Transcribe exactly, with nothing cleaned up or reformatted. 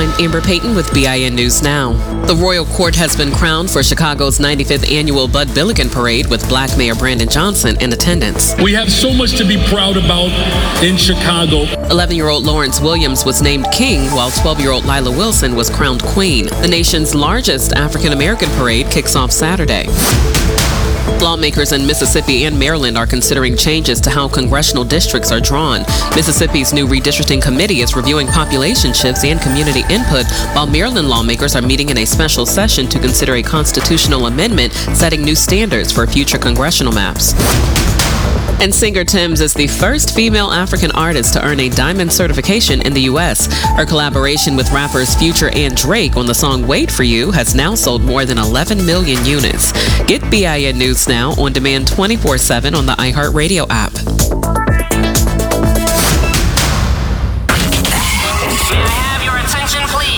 I'm Amber Payton with B I N News Now. The Royal Court has been crowned for Chicago's ninety-fifth annual Bud Billiken Parade with Black Mayor Brandon Johnson in attendance. We have so much to be proud about in Chicago. eleven-year-old Lawrence Williams was named king, while twelve-year-old Lila Wilson was crowned queen. The nation's largest African-American parade kicks off Saturday. Lawmakers in Mississippi and Maryland are considering changes to how congressional districts are drawn. Mississippi's new redistricting committee is reviewing population shifts and community input, while Maryland lawmakers are meeting in a special session to consider a constitutional amendment setting new standards for future congressional maps. And singer Tems is the first female African artist to earn a diamond certification in the U S. Her collaboration with rappers Future and Drake on the song Wait For You has now sold more than eleven million units. Get B I N News Now on demand twenty-four seven on the iHeartRadio app. May I have your attention, please?